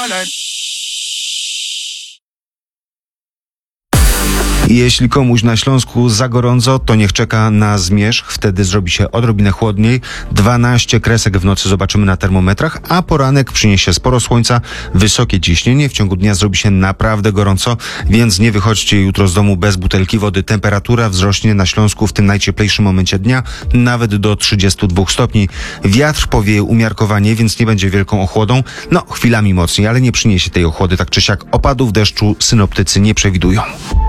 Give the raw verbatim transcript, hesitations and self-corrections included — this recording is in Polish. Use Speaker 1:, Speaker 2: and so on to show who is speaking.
Speaker 1: Jeśli komuś na Śląsku za gorąco, to niech czeka na zmierzch. Wtedy zrobi się odrobinę chłodniej. dwanaście kresek w nocy zobaczymy na termometrach, a poranek przyniesie sporo słońca, wysokie ciśnienie. W ciągu dnia zrobi się naprawdę gorąco, więc nie wychodźcie jutro z domu bez butelki wody. Temperatura wzrośnie na Śląsku w tym najcieplejszym momencie dnia nawet do trzydziestu dwóch stopni. Wiatr powieje umiarkowanie, więc nie będzie wielką ochłodą. No, chwilami mocniej, ale nie przyniesie tej ochłody tak czy siak. Opadów deszczu synoptycy nie przewidują.